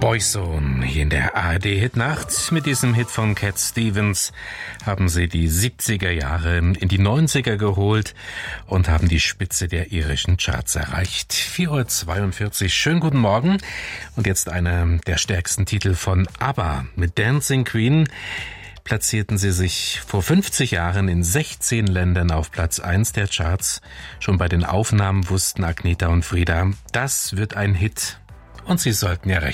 Boyzone hier in der ARD-Hitnacht. Mit diesem Hit von Cat Stevens haben sie die 70er Jahre in die 90er geholt und haben die Spitze der irischen Charts erreicht. 4:42 Uhr. Schönen guten Morgen. Und jetzt einer der stärksten Titel von ABBA mit Dancing Queen. Platzierten sie sich vor 50 Jahren in 16 Ländern auf Platz 1 der Charts. Schon bei den Aufnahmen wussten Agnetha und Frida, das wird ein Hit. Und sie sollten ja recht